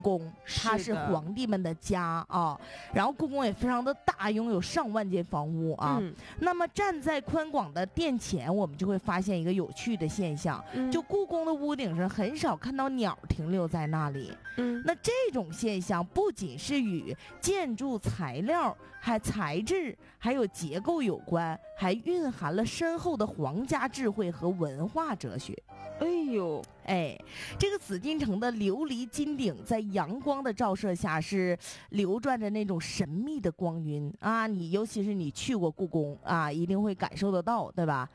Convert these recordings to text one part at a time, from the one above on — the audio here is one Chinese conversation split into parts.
宫，它是皇帝们的家啊。然后故宫也非常的大，拥有上万间房屋啊。那么站在宽广的殿前，我们就会发现一个有趣的现象，就故宫的屋顶上很少看到鸟停留在那里。那这种现象不仅是与建筑材料、材质还有结构有关，还蕴含了深厚的皇家智慧和文化哲学。 哎呦， 这个紫禁城的琉璃金顶在阳光的照射下是流转着那种神秘的光晕啊！尤其是你去过故宫啊，一定会感受得到，对吧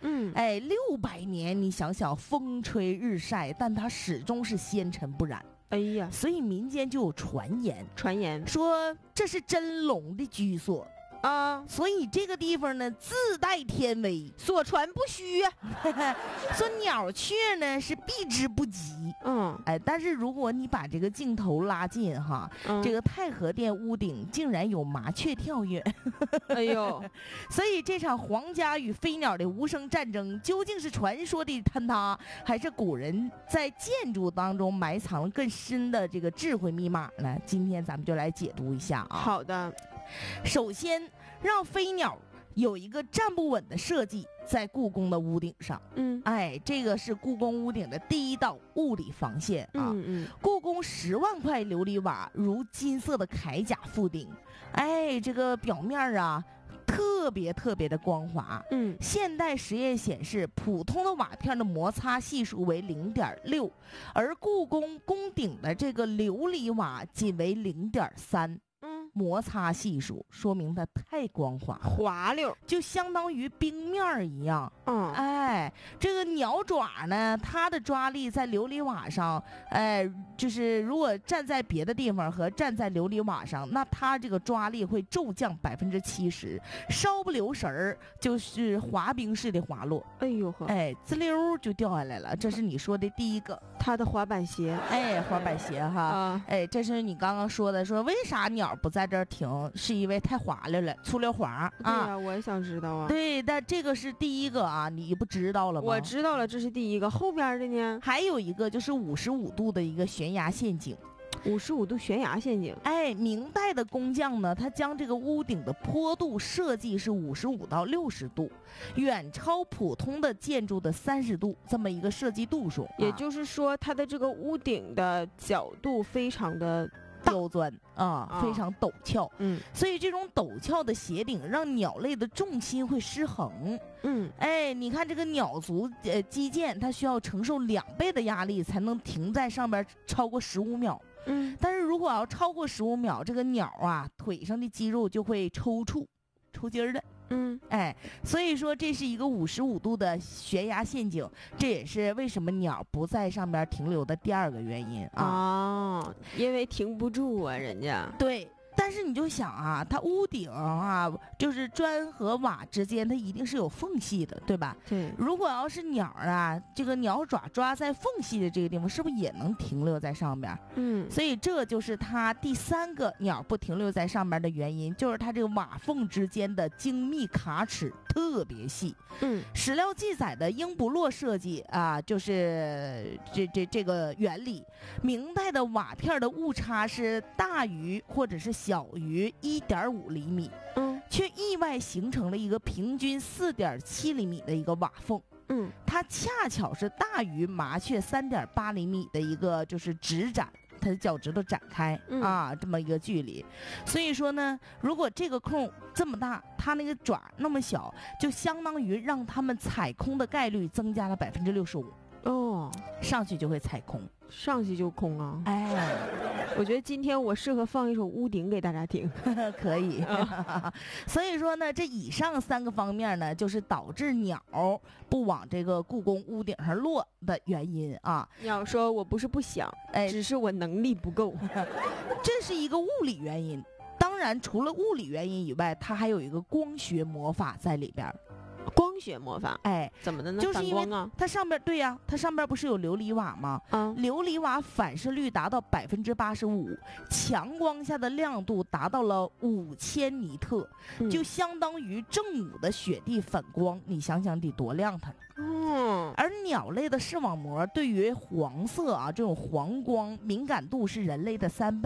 ？600年，你想想风吹日晒，但它始终是纤尘不染。 哎呀， 所以民间就有传言说这是真龙的居所啊， 所以这个地方呢自带天威， 所传不虚啊。 说鸟雀呢是避之不及。但是如果你把这个镜头拉近哈，这个太和殿屋顶竟然有麻雀跳跃。 哎呦， 所以这场皇家与飞鸟的无声战争，究竟是传说的坍塌，还是古人在建筑当中埋藏了更深的这个智慧密码呢？今天咱们就来解读一下啊。 好的， 首先让飞鸟有一个站不稳的设计在故宫的屋顶上。这个是故宫屋顶的第一道物理防线啊。故宫10万块琉璃瓦如金色的铠甲覆顶，这个表面啊特别的光滑。现代实验显示，普通的瓦片的摩擦系数为0.6，而故宫宫顶的这个琉璃瓦仅为0.3。摩擦系数说明它太光滑， 滑溜， 就相当于冰面一样。这个鸟爪呢，它的抓力在琉璃瓦上，就是如果站在别的地方和站在琉璃瓦上，那它这个抓力会骤降70%，稍不留神儿就是滑冰式的滑落。 哎呦呵， 滋溜就掉下来了。这是你说的第一个， 它的滑板鞋。 滑板鞋哈。这是你刚刚说的，说为啥鸟不在这儿停，是因为太滑溜了，粗溜滑啊。 对呀，我也想知道啊。 对，但这个是第一个啊，你不知道了吗？ 我知道了，这是第一个。后边的呢？ 还有一个就是55度的一个悬崖陷阱。 55度悬崖陷阱。 明代的工匠呢，他将这个屋顶的坡度设计是55到60度，远超普通的建筑的30度这么一个设计度数。 也就是说，它的这个屋顶的角度非常的刁钻非常陡峭。所以这种陡峭的斜顶让鸟类的重心会失衡。你看这个鸟足肌腱，它需要承受2倍的压力才能停在上边超过15秒。但是如果要超过15秒，这个鸟啊腿上的肌肉就会抽筋儿的。所以说这是一个55度的悬崖陷阱，这也是为什么鸟不在上边停留的第2个原因啊。 因为停不住啊，人家。 对。但是你就想啊，它屋顶啊，就是砖和瓦之间，它一定是有缝隙的，对吧？ 对。 如果要是鸟啊，这个鸟爪抓在缝隙的这个地方，是不是也能停留在上边？所以这就是它第3个鸟不停留在上边的原因，就是它这个瓦缝之间的精密卡齿特别细。史料记载的英不落设计啊，就是这个原理。明代的瓦片的误差是大于或者是小于1.5厘米，却意外形成了一个平均4.7厘米的一个瓦缝。它恰巧是大于麻雀3.8厘米的一个就是直展，它的脚趾头展开这么一个距离。所以说呢，如果这个空这么大，它那个爪那么小，就相当于让它们踩空的概率增加了65%。上去就会踩空， 上去就空啊！ 我觉得今天我适合放一首《屋顶》给大家听， 可以。所以说呢，这以上3个方面呢，就是导致鸟不往这个故宫屋顶上落的原因啊。 鸟说我不是不想，只是我能力不够， 这是一个物理原因。当然，除了物理原因以外，它还有一个光学魔法在里边。 光学魔法， 哎， 怎么的呢？ 就是因为反光啊， 它上边对呀、它上边不是有琉璃瓦吗？琉璃瓦反射率达到85%，强光下的亮度达到了5000尼特，就相当于正午的雪地反光，你想想得多亮它。而鸟类的视网膜对于黄色啊这种黄光敏感度是人类的3倍。